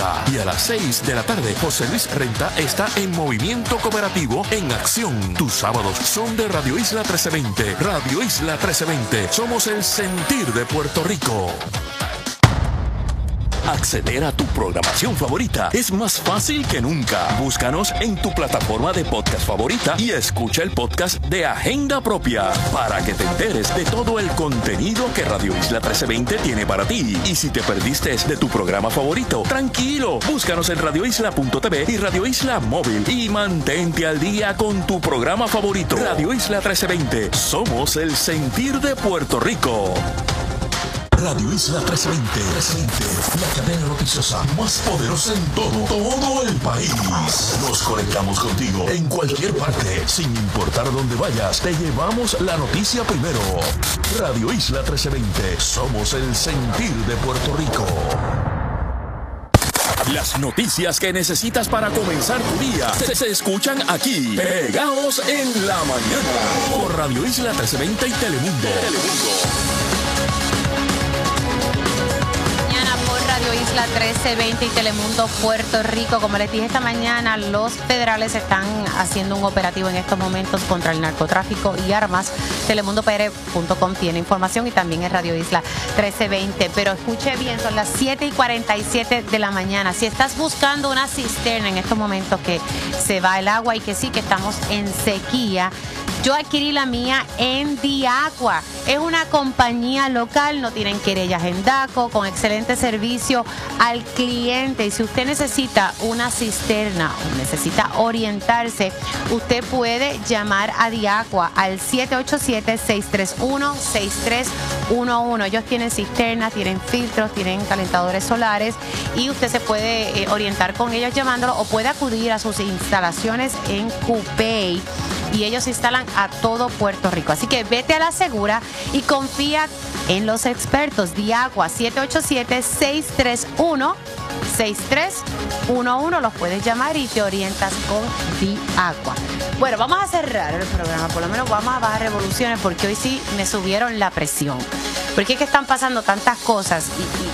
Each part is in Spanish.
Renta. Y a las 6 de la tarde, José Luis Renta está en Movimiento Cooperativo en Acción. Tus sábados son de Radio Isla 1320. Radio Isla 1320. Somos el sentir de Puerto Rico. Acceder a tu programación favorita es más fácil que nunca. Búscanos en tu plataforma de podcast favorita y escucha el podcast de Agenda Propia para que te enteres de todo el contenido que Radio Isla 1320 tiene para ti. Y si te perdiste de tu programa favorito, tranquilo, búscanos en radioisla.tv y Radio Isla Móvil y mantente al día con tu programa favorito. Radio Isla 1320, somos el sentir de Puerto Rico. Radio Isla 1320, la cadena noticiosa más poderosa en todo el país. Nos conectamos contigo en cualquier parte, sin importar dónde vayas. Te llevamos la noticia primero. Radio Isla 1320, somos el sentir de Puerto Rico. Las noticias que necesitas para comenzar tu día se escuchan aquí, pegados en la mañana, por Radio Isla 1320 y Telemundo. Radio Isla 1320 y Telemundo Puerto Rico. Como les dije esta mañana, los federales están haciendo un operativo en estos momentos contra el narcotráfico y armas. TelemundoPR.com tiene información y también es Radio Isla 1320. Pero escuche bien, son las 7:47 de la mañana. Si estás buscando una cisterna en estos momentos que se va el agua y que sí que estamos en sequía, yo adquirí la mía en Diaqua. Es una compañía local, no tienen querellas en DACO, con excelente servicio al cliente. Y si usted necesita una cisterna o necesita orientarse, usted puede llamar a Diaqua al 787-631-6311. Ellos tienen cisternas, tienen filtros, tienen calentadores solares y usted se puede orientar con ellos llamándolo o puede acudir a sus instalaciones en Cupey. Y ellos se instalan a todo Puerto Rico. Así que vete a la segura y confía en los expertos. Diaqua, 787-631-6311. Los puedes llamar y te orientas con Diaqua. Bueno, vamos a cerrar el programa. Por lo menos vamos a bajar revoluciones porque hoy sí me subieron la presión. Porque es que están pasando tantas cosas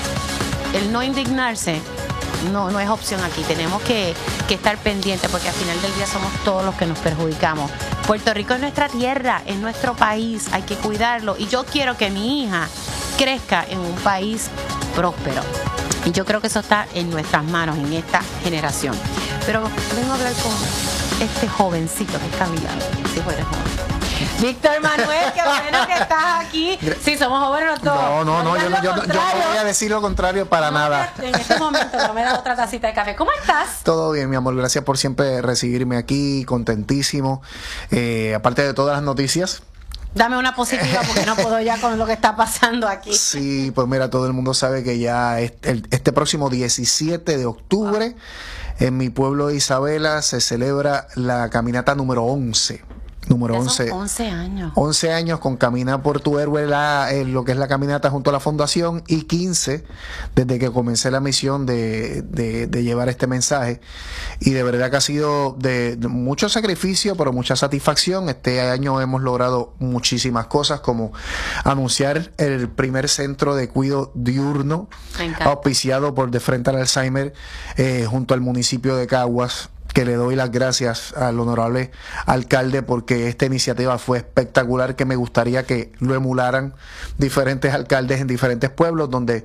y el no indignarse no es opción aquí. Tenemos que estar pendientes porque al final del día somos todos los que nos perjudicamos. Puerto Rico es nuestra tierra, es nuestro país, hay que cuidarlo. Y yo quiero que mi hija crezca en un país próspero. Y yo creo que eso está en nuestras manos, en esta generación. Pero vengo a hablar con este jovencito que está a mi lado. Si fueres joven. Víctor Manuel, qué bueno que estás aquí. Sí, somos jóvenes los dos. No, yo no voy a decir lo contrario para nada. En este momento no me da otra tacita de café. ¿Cómo estás? Todo bien, mi amor. Gracias por siempre recibirme aquí, contentísimo. Aparte de todas las noticias. Dame una positiva porque no puedo ya con lo que está pasando aquí. Sí, pues mira, todo el mundo sabe que ya este próximo 17 de octubre en mi pueblo de Isabela se celebra la caminata número 11. Número 11. 11 años. 11 años con Camina por tu Héroe, lo que es la caminata junto a la fundación, y 15 desde que comencé la misión de llevar este mensaje. Y de verdad que ha sido de mucho sacrificio, pero mucha satisfacción. Este año hemos logrado muchísimas cosas, como anunciar el primer centro de cuidado diurno auspiciado por De Frente al Alzheimer junto al municipio de Caguas, que le doy las gracias al honorable alcalde porque esta iniciativa fue espectacular, que me gustaría que lo emularan diferentes alcaldes en diferentes pueblos donde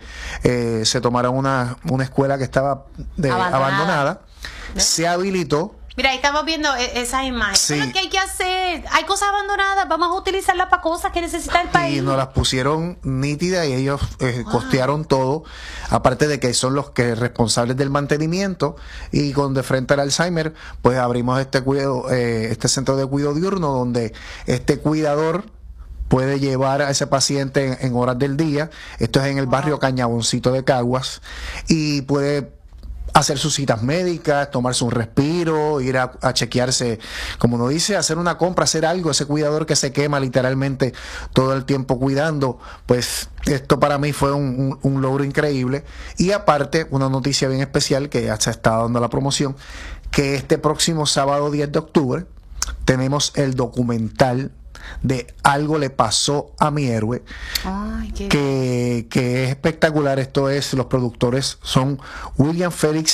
se tomaron una escuela que estaba abandonada. Se habilitó. Mira, ahí estamos viendo esas imágenes. Sí. ¿Qué es lo que hay que hacer? Hay cosas abandonadas, vamos a utilizarlas para cosas que necesita el país. Y nos las pusieron nítidas y ellos costearon todo, aparte de que son los que responsables del mantenimiento. Y con De Frente al Alzheimer, pues abrimos este centro de cuidado diurno donde este cuidador puede llevar a ese paciente en horas del día. Esto es en el barrio Cañaboncito de Caguas, y puede hacer sus citas médicas, tomarse un respiro, ir a chequearse, como uno dice, hacer una compra, hacer algo. Ese cuidador que se quema literalmente todo el tiempo cuidando, pues esto para mí fue un logro increíble. Y aparte, una noticia bien especial que ya se está dando la promoción, que este próximo sábado 10 de octubre tenemos el documental de Algo le pasó a mi héroe. Ay, que es espectacular. Esto es, los productores son William Félix